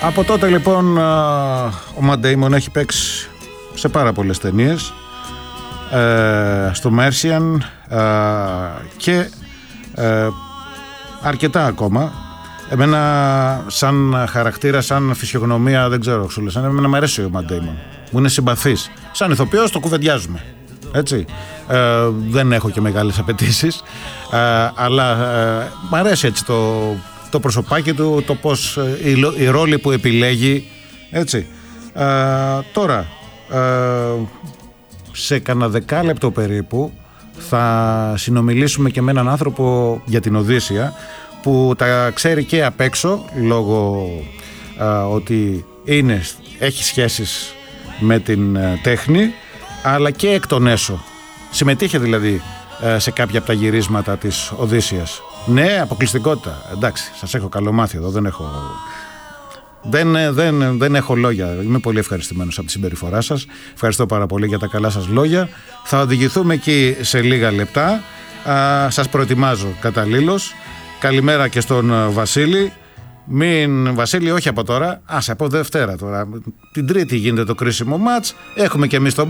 Από τότε λοιπόν ο Matt Damon έχει παίξει σε πάρα πολλές ταινίες, στο Martian και αρκετά ακόμα. Εμένα σαν χαρακτήρα, σαν φυσιογνωμία, δεν ξέρω, εμένα μου αρέσει ο Matt Damon, μου είναι συμπαθής. Σαν ηθοποιός το κουβεντιάζουμε, έτσι. Δεν έχω και μεγάλες απαιτήσεις, αλλά μου αρέσει έτσι το προσωπάκι του, το πώς οι ρόλοι που επιλέγει, έτσι. Τώρα σε κανένα δεκάλεπτο περίπου θα συνομιλήσουμε και με έναν άνθρωπο για την Οδύσσεια που τα ξέρει και απ' έξω, λόγω ότι έχει σχέσεις με την τέχνη, αλλά και εκ των έσω. Συμμετείχε δηλαδή σε κάποια από τα γυρίσματα της Οδύσσειας. Ναι, αποκλειστικότητα. Εντάξει, σας έχω καλομάθει εδώ, δεν έχω λόγια. Είμαι πολύ ευχαριστημένος από τη συμπεριφορά σας. Ευχαριστώ πάρα πολύ για τα καλά σας λόγια. Θα οδηγηθούμε εκεί σε λίγα λεπτά. Σας προετοιμάζω καταλήλως. Καλημέρα και στον Βασίλη. Βασίλη, όχι από τώρα, από Δευτέρα τώρα. Την Τρίτη γίνεται το κρίσιμο μάτς. Έχουμε και εμείς τον